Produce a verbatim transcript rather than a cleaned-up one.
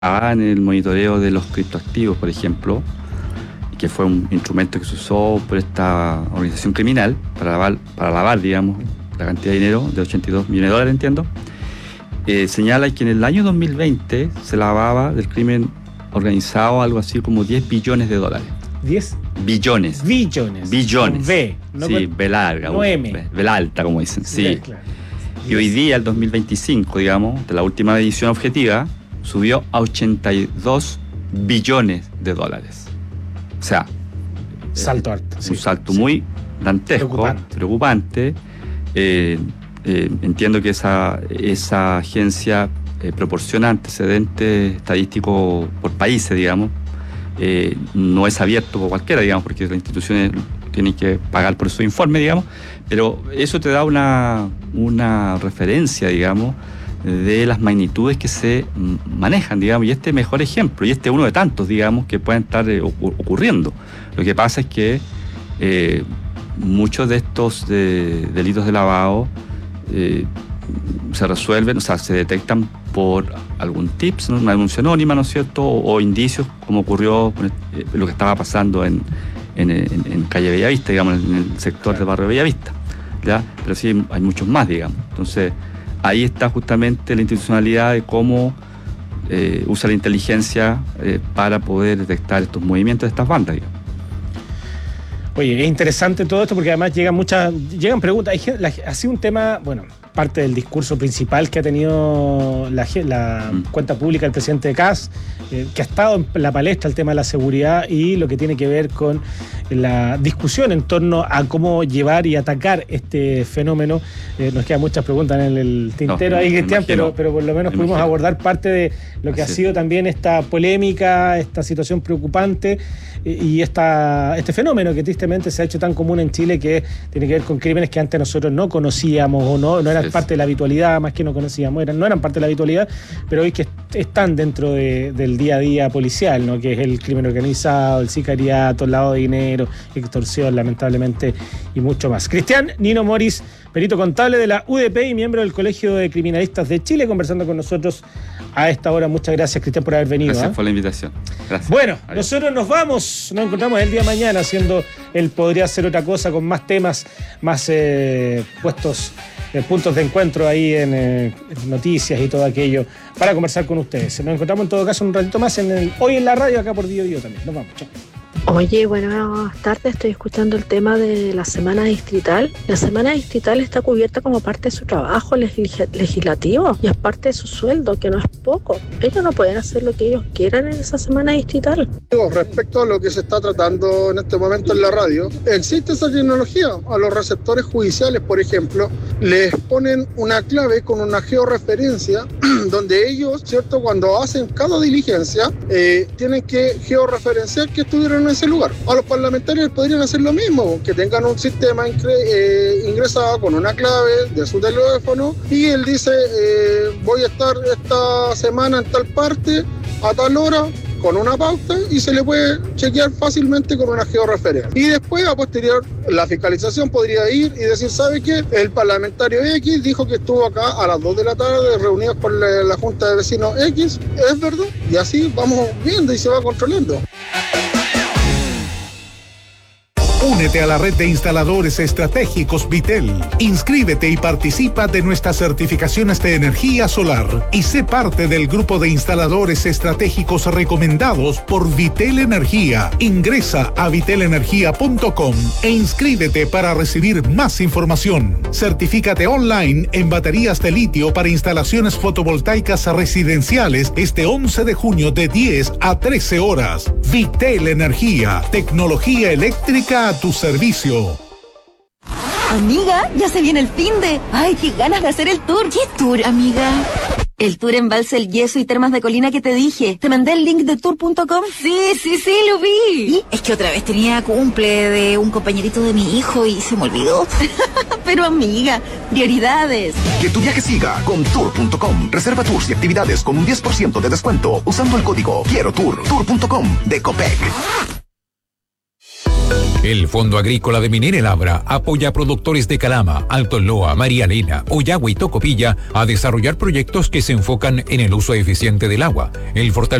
en el monitoreo de los criptoactivos, por ejemplo, que fue un instrumento que se usó por esta organización criminal para lavar, para lavar digamos, la cantidad de dinero de ochenta y dos millones de dólares, entiendo, eh, señala que en el año dos mil veinte se lavaba del crimen organizado algo así como diez billones de dólares. ¿diez? Billones. Billones. Billones. Con B. No sí, con... B larga. No M. B, B alta, como dicen. Sí. B, claro. Y hoy día, el dos mil veinticinco, digamos, de la última edición objetiva, subió a ochenta y dos billones de dólares. O sea, salto alto. Un sí, salto sí. muy dantesco, preocupante. preocupante. Eh, eh, entiendo que esa, esa agencia eh, proporciona antecedentes estadísticos por países, digamos. Eh, no es abierto por cualquiera, digamos, porque las instituciones tienen que pagar por su informe, digamos, pero eso te da una, una referencia, digamos, de las magnitudes que se manejan, digamos, y este es mejor ejemplo, y este es uno de tantos, digamos, que pueden estar eh, ocurriendo. Lo que pasa es que eh, muchos de estos de, delitos de lavado eh, se resuelven, o sea, se detectan por algún tips, ¿no? Una denuncia anónima, ¿no es cierto?, o, o indicios, como ocurrió con eh, lo que estaba pasando en, en, en, en calle Bellavista, digamos, en el sector del barrio Bellavista, ¿ya? Pero sí hay muchos más, digamos. Entonces, ahí está justamente la institucionalidad de cómo eh, usa la inteligencia eh, para poder detectar estos movimientos de estas bandas, digamos. Oye, es interesante todo esto porque además llegan muchas, llegan preguntas. Hay gente, la, ha sido un tema, bueno, parte del discurso principal que ha tenido la, la mm. cuenta pública del presidente de C A S, eh, que ha estado en la palestra el tema de la seguridad y lo que tiene que ver con la discusión en torno a cómo llevar y atacar este fenómeno. Eh, nos quedan muchas preguntas en el, el tintero no, ahí, Cristian, pero, pero por lo menos pudimos imagino. abordar parte de lo que Así ha sido es. también esta polémica, esta situación preocupante y esta, este fenómeno que tristemente se ha hecho tan común en Chile, que tiene que ver con crímenes que antes nosotros no conocíamos o no, no eran sí, parte sí. de la habitualidad, más que no conocíamos, eran, no eran parte de la habitualidad, pero hoy que están dentro de, del día a día policial, ¿no? Que es el crimen organizado, el sicariato, el lavado de dinero, extorsión, lamentablemente, y mucho más. Cristian Nino Moris, perito contable de la U D P y miembro del Colegio de Criminalistas de Chile, conversando con nosotros a esta hora. Muchas gracias, Cristian, por haber venido. Gracias ¿eh? por la invitación. Gracias. Bueno, Adiós. Nosotros nos vamos. Nos encontramos el día de mañana haciendo el Podría Ser Otra Cosa, con más temas, más eh, puestos, eh, puntos de encuentro ahí en, eh, en noticias y todo aquello para conversar con ustedes. Nos encontramos en todo caso un ratito más en el, hoy en la radio, acá por Bio Bio también. Nos vamos. Chao. Oye, buenas tardes, estoy escuchando el tema de la semana distrital. La semana distrital está cubierta como parte de su trabajo legis- legislativo y es parte de su sueldo, que no es poco. Ellos no pueden hacer lo que ellos quieran en esa semana distrital. Respecto a lo que se está tratando en este momento en la radio, existe esa tecnología. A los receptores judiciales, por ejemplo, les ponen una clave con una georreferencia donde ellos, ¿cierto?, cuando hacen cada diligencia, eh, tienen que georreferenciar que estuvieron en ese lugar. A los parlamentarios podrían hacer lo mismo, que tengan un sistema incre- eh, ingresado con una clave de su teléfono y él dice, eh, voy a estar esta semana en tal parte, a tal hora, con una pauta, y se le puede chequear fácilmente con una georreferencia. Y después, a posterior, la fiscalización podría ir y decir, ¿sabe qué? El parlamentario X dijo que estuvo acá a las dos de la tarde reunidos con la, la Junta de Vecinos X, ¿es verdad? Y así vamos viendo y se va controlando. Únete a la red de instaladores estratégicos Vitel. Inscríbete y participa de nuestras certificaciones de energía solar y sé parte del grupo de instaladores estratégicos recomendados por Vitel Energía. Ingresa a vitel energía punto com e inscríbete para recibir más información. Certifícate online en baterías de litio para instalaciones fotovoltaicas residenciales este once de junio de diez a trece horas. Vitel Energía, tecnología eléctrica a tu servicio. Amiga, ya se viene el finde. Ay, qué ganas de hacer el tour. ¿Qué tour, amiga? El tour Embalse El Yeso y Termas de Colina que te dije. ¿Te mandé el link de tour punto com? Sí, sí, sí, lo vi. ¿Y? Es que otra vez tenía cumple de un compañerito de mi hijo y se me olvidó. Pero amiga, prioridades. Que tu viaje siga con tour punto com. Reserva tours y actividades con un diez por ciento de descuento usando el código Quiero Tour. tour punto com de Copec. El Fondo Agrícola de Minera Labra apoya a productores de Calama, Alto Loa, María Elena, Oyagua y Tocopilla a desarrollar proyectos que se enfocan en el uso eficiente del agua, el fortalecimiento